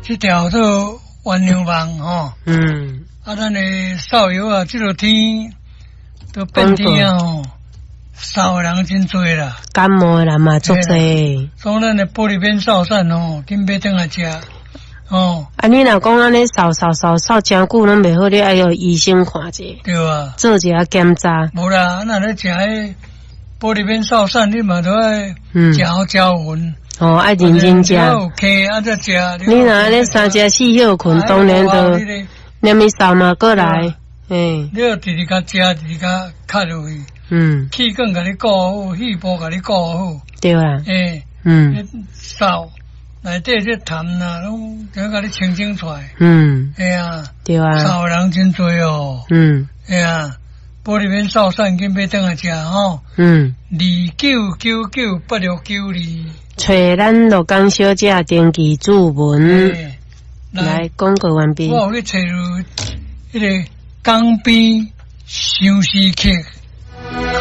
这条做鸳鸯网吼。咱的少游啊，这个天都变天啊吼，少的人真多啦。 感冒的人嘛足多。 所以咱的玻璃边扫散哦，紧要转来食。哦， 你若讲安尼扫真久，拢袂好，你爱有医生看者。 对啊， 做一下检查。 无啦，那咧食迄玻璃边扫散，你嘛都爱嚼匀。 爱认真食。 OK，再食。 你若安尼3食4休困，当然都连咪扫嘛过来。 你要直直甲食，直直甲卡落去。气管甲你顾好，肺部甲你顾好。 对啊。 扫。内底这痰呐，拢就甲你清出来。哎呀， 对啊， 少人真多哦。哎呀，玻璃边扫散紧要等下食吼。29998692。找咱罗江小姐登记注文。来广告完毕。 我有去找迄个江边休息客。